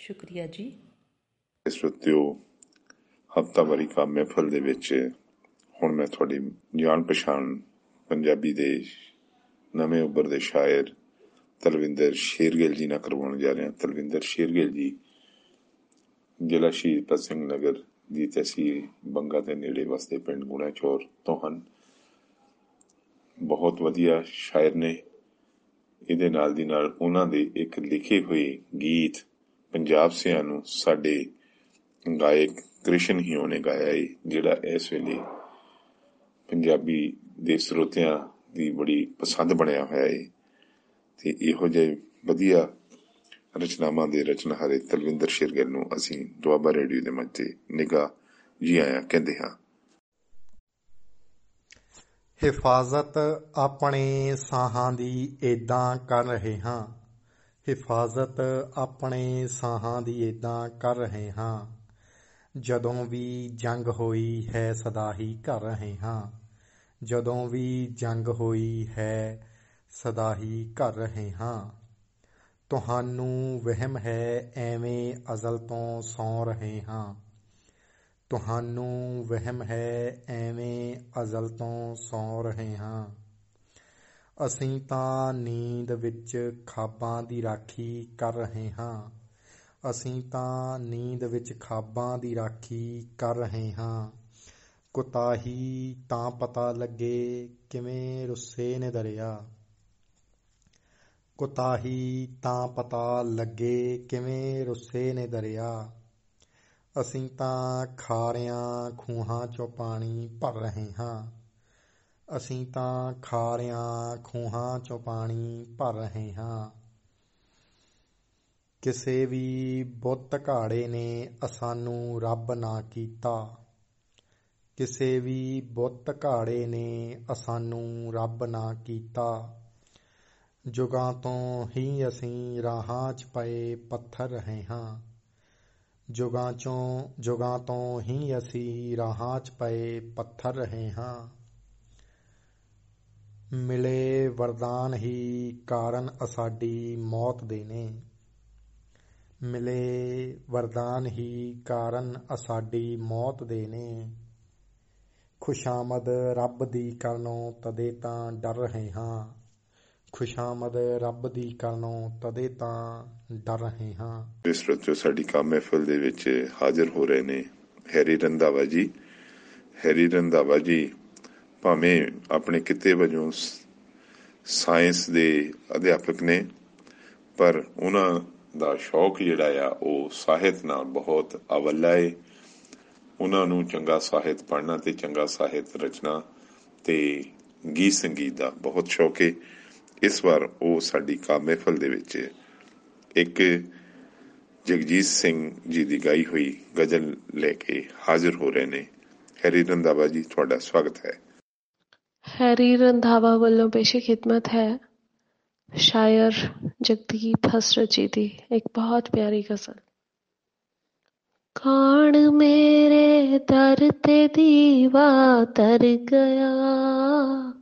ਸ਼ੁਕਰੀਆ ਜੀ। ਸਰੋਤਿਓ, ਹਫ਼ਤਾਵਾਰੀ ਕਾਵਿ ਮਹਿਫਲ ਦੇ ਵਿੱਚ ਹੁਣ ਮੈਂ ਤੁਹਾਡੀ ਜਾਣ ਪਛਾਣ ਪੰਜਾਬੀ ਦੇ ਨਵੇਂ ਉੱਭਰਦੇ ਸ਼ਾਇਰ ਤਲਵਿੰਦਰ ਸ਼ੇਰਗਿੱਲ ਜੀ ਨਾਲ ਕਰਵਾਉਣ ਜਾ ਰਿਹਾ। ਤਲਵਿੰਦਰ ਸ਼ੇਰਗਿੱਲ ਜੀ ਜ਼ਿਲ੍ਹਾ ਸ਼ਹੀਦ ਭਗਤ ਸਿੰਘ ਨਗਰ ਦੀ ਤਹਿਸੀਲ ਬੰਗਾ ਦੇ ਨੇੜੇ ਵਸਦੇ ਪਿੰਡ ਗੁਣਾ ਚੌਰ ਤੋਂ ਹਨ। ਬਹੁਤ ਵਧੀਆ ਸ਼ਾਇਰ ਨੇ। ਇਹਦੇ ਨਾਲ ਦੀ ਨਾਲ ਉਹਨਾਂ ਦੇ ਇੱਕ ਲਿਖੇ ਹੋਏ ਗੀਤ ਪੰਜਾਬ ਸਿਆਂ ਨੂੰ ਸਾਡੇ ਗਾਇਕ ਕ੍ਰਿਸ਼ਨ ਹੀਓ ਨੇ ਗਾਇਆ ਏ, ਜਿਹੜਾ ਇਸ ਵੇਲੇ ਪੰਜਾਬੀ ਦੇ ਸਰੋਤਿਆਂ ਦੀ ਬੜੀ ਪਸੰਦ ਬਣਿਆ ਹੋਇਆ ਏ। ਤੇ ਇਹੋ ਜਿਹੇ ਵਧੀਆ ਰਚਨਾਵਾਂ ਦੇ ਰਚਨਹਾਰੇ ਤਲਵਿੰਦਰ ਸ਼ੇਰਗਿੱਲ ਨੂੰ ਅਸੀਂ ਦੁਆਬਾ ਰੇਡੀਓ ਦੇ ਮੰਚ ਤੇ ਨਿੱਘਾ ਜੀ ਆਇਆਂ ਕਹਿੰਦੇ ਹਾਂ। ਹਿਫਾਜ਼ਤ ਆਪਣੇ ਸਾਹਾਂ ਦੀ ਏਦਾਂ ਕਰ ਰਹੇ ਹਾਂ, ਹਿਫਾਜ਼ਤ ਆਪਣੇ ਸਾਹਾਂ ਦੀ ਏਦਾਂ ਕਰ ਰਹੇ ਹਾਂ। ਜਦੋਂ ਵੀ ਜੰਗ ਹੋਈ ਹੈ ਸਦਾ ਹੀ ਕਰ ਰਹੇ ਹਾਂ, ਜਦੋਂ ਵੀ ਜੰਗ ਹੋਈ ਹੈ ਸਦਾ ਹੀ ਕਰ ਰਹੇ ਹਾਂ। ਤੁਹਾਨੂੰ ਵਹਿਮ ਹੈ ਐਵੇਂ ਅਜ਼ਲ ਤੋਂ ਸੌਂ ਰਹੇ ਹਾਂ, ਤੁਹਾਨੂੰ ਵਹਿਮ ਹੈ ਐਵੇਂ ਅਜ਼ਲ ਤੋਂ ਸੌਂ ਰਹੇ ਹਾਂ। ਅਸੀਂ ਤਾਂ ਨੀਂਦ ਵਿੱਚ ਖ਼ਾਬਾਂ ਦੀ ਰਾਖੀ ਕਰ ਰਹੇ ਹਾਂ, ਅਸੀਂ ਤਾਂ ਨੀਂਦ ਵਿੱਚ ਖ਼ਾਬਾਂ ਦੀ ਰਾਖੀ ਕਰ ਰਹੇ ਹਾਂ। ਕੁਤਾਹੀ ਤਾਂ ਪਤਾ ਲੱਗੇ ਕਿਵੇਂ ਰੁੱਸੇ ਨੇ ਦਰਿਆ, ਕੁਤਾਹੀ ਤਾਂ ਪਤਾ ਲੱਗੇ ਕਿਵੇਂ ਰੁੱਸੇ ਨੇ ਦਰਿਆ। ਅਸੀਂ ਤਾਂ ਖਾਰਿਆਂ ਖੂਹਾਂ 'ਚੋਂ ਪਾਣੀ ਭਰ ਰਹੇ ਹਾਂ, ਅਸੀਂ ਤਾਂ ਖਾਰਿਆਂ ਖੂਹਾਂ 'ਚੋਂ ਪਾਣੀ ਭਰ ਰਹੇ ਹਾਂ। ਕਿਸੇ ਵੀ ਬੁੱਤ ਘਾੜੇ ਨੇ ਸਾਨੂੰ ਰੱਬ ਨਾ ਕੀਤਾ, ਕਿਸੇ ਵੀ ਬੁੱਤ ਘਾੜੇ ਨੇ ਸਾਨੂੰ ਰੱਬ ਨਾ ਕੀਤਾ। ਜੁਗਾਂ ਤੋਂ ਹੀ ਅਸੀਂ ਰਾਹਾਂ 'ਚ ਪਏ ਪੱਥਰ ਰਹੇ ਹਾਂ, ਜੁਗਾਂ ਤੋਂ ਹੀ ਅਸੀਂ ਰਾਹਾਂ 'ਚ ਪਏ ਪੱਥਰ ਰਹੇ ਹਾਂ। ਮਿਲੇ ਵਰਦਾਨ ਹੀ ਕਾਰਨ ਅਸਾਡੀ ਮੌਤ ਦੇ ਨੇ, ਮਿਲੇ ਵਰਦਾਨ ਹੀ ਕਾਰਨ ਅਸਾਡੀ ਮੌਤ ਦੇ ਨੇ। ਖੁਸ਼ਾਮਦ ਰੱਬ ਦੀ ਕਰਨੋਂ ਤਦੇ ਤਾਂ ਡਰ ਰਹੇ ਹਾਂ, ਖੁਸ਼ਾਮਦ ਰੱਬ ਦੀ ਕਰਨੋਂ ਤਦੇ ਤਾਂ ਡਰ ਰਹੇ ਹਾਂ। ਇਸ ਵਿੱਚ ਸਾਡੀ ਕਾਵਿ ਮਹਿਫਲ ਦੇ ਵਿੱਚ ਹਾਜ਼ਰ ਹੋ ਰਹੇ ਨੇ ਹੈਰੀ ਰੰਧਾਵਾ ਜੀ। ਹੈਰੀ ਰੰਧਾਵਾ ਜੀ ਭਾਵੇਂ ਆਪਣੇ ਕਿੱਤੇ ਵਜੋਂ ਸਾਇੰਸ ਦੇ ਅਧਿਆਪਕ ਨੇ, ਪਰ ਉਹਨਾਂ ਦਾ ਸ਼ੌਕ ਜਿਹੜਾ ਆ ਉਹ ਸਾਹਿਤ ਨਾਲ ਬਹੁਤ ਅਵੱਲਾ ਏ। ਉਹਨਾਂ ਨੂੰ ਚੰਗਾ ਸਾਹਿਤ ਪੜ੍ਹਨਾ ਤੇ ਚੰਗਾ ਸਾਹਿਤ ਰਚਨਾ ਤੇ ਗੀਤ ਸੰਗੀਤ ਦਾ ਬਹੁਤ ਸ਼ੌਕ ਏ। ਇਸ ਵਾਰ ਉਹ ਸਾਡੀ ਕਾਵਿ ਮਹਿਫਲ ਦੇ ਵਿੱਚ ਇੱਕ ਜਗਜੀਤ ਸਿੰਘ ਜੀ ਦੀ ਗਾਈ ਹੋਈ ਗਜ਼ਲ ਲੈ ਕੇ ਹਾਜ਼ਰ ਹੋ ਰਹੇ ਨੇ। ਹੈਰੀ ਰੰਧਾਵਾ ਜੀ, ਤੁਹਾਡਾ ਸਵਾਗਤ ਹੈ। ਹੈਰੀ ਰੰਧਾਵਾ ਵੱਲੋਂ ਪੇਸ਼ੇ ਖਿਦਮਤ ਹੈ ਸ਼ਾਇਰ ਜਗਦੀਪ ਹਸਰਤ ਜੀ ਦੀ ਇੱਕ ਬਹੁਤ ਪਿਆਰੀ ਗਜ਼ਲ। ਕਾਣ ਮੇਰੇ ਦਰ ਤੇ ਦੀਵਾ ਤਰ ਗਿਆ,